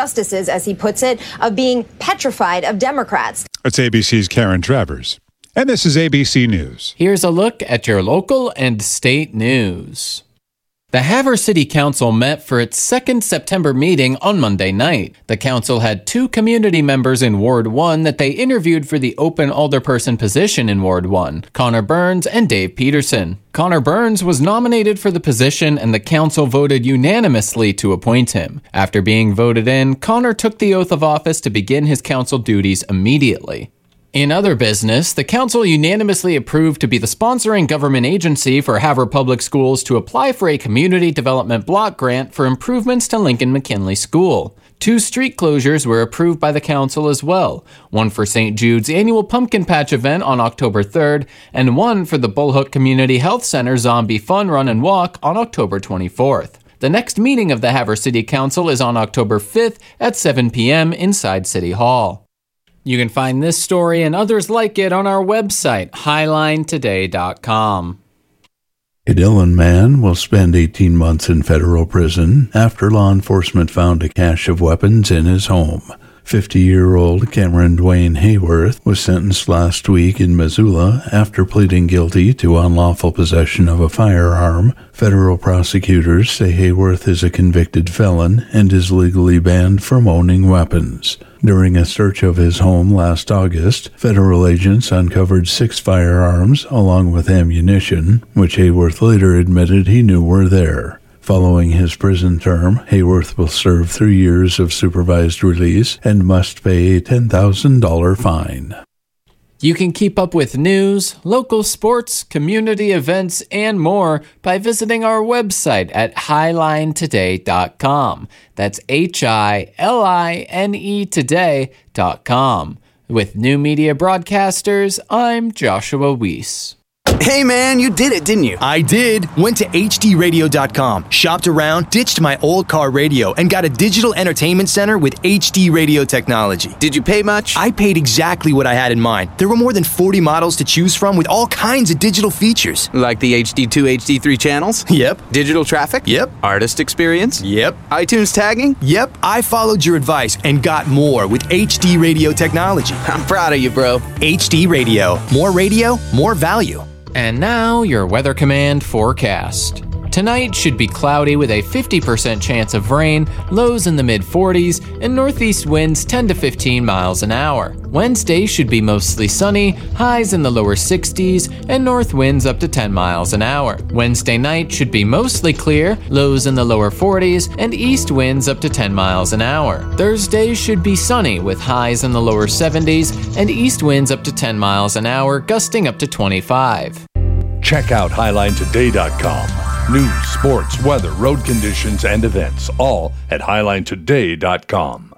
justices, as he puts it, of being petrified of Democrats. That's ABC's Karen Travers. And this is ABC News. Here's a look at your local and state news. The Havre City Council met for its second September meeting on Monday night. The council had 2 community members in Ward 1 that they interviewed for the open alderperson position in Ward 1, Connor Burns and Dave Peterson. Connor Burns was nominated for the position and the council voted unanimously to appoint him. After being voted in, Connor took the oath of office to begin his council duties immediately. In other business, the council unanimously approved to be the sponsoring government agency for Havre Public Schools to apply for a community development block grant for improvements to Lincoln McKinley School. 2 street closures were approved by the council as well, one for St. Jude's annual Pumpkin Patch event on October 3rd, and one for the Bullhook Community Health Center Zombie Fun Run and Walk on October 24th. The next meeting of the Havre City Council is on October 5th at 7 p.m. inside City Hall. You can find this story and others like it on our website, highlinetoday.com. A Dillon man will spend 18 months in federal prison after law enforcement found a cache of weapons in his home. 50-year-old Cameron Dwayne Hayworth was sentenced last week in Missoula after pleading guilty to unlawful possession of a firearm. Federal prosecutors say Hayworth is a convicted felon and is legally banned from owning weapons. During a search of his home last August, federal agents uncovered 6 firearms along with ammunition, which Hayworth later admitted he knew were there. Following his prison term, Hayworth will serve 3 years of supervised release and must pay a $10,000 fine. You can keep up with news, local sports, community events, and more by visiting our website at highlinetoday.com. That's HILINE today.com. With New Media Broadcasters, I'm Joshua Weiss. Hey man, you did it, didn't you? I did. Went to HDRadio.com, shopped around, ditched my old car radio, and got a digital entertainment center with HD radio technology. Did you pay much? I paid exactly what I had in mind. There were more than 40 models to choose from with all kinds of digital features. Like the HD2, HD3 channels? Yep. Digital traffic? Yep. Artist experience? Yep. iTunes tagging? Yep. I followed your advice and got more with HD radio technology. I'm proud of you, bro. HD Radio. More radio, more value. And now, your Weather Command forecast. Tonight should be cloudy with a 50% chance of rain, lows in the mid-40s, and northeast winds 10 to 15 miles an hour. Wednesday should be mostly sunny, highs in the lower 60s, and north winds up to 10 miles an hour. Wednesday night should be mostly clear, lows in the lower 40s, and east winds up to 10 miles an hour. Thursday should be sunny with highs in the lower 70s, and east winds up to 10 miles an hour, gusting up to 25. Check out highlinetoday.com. News, sports, weather, road conditions, and events, all at highlinetoday.com.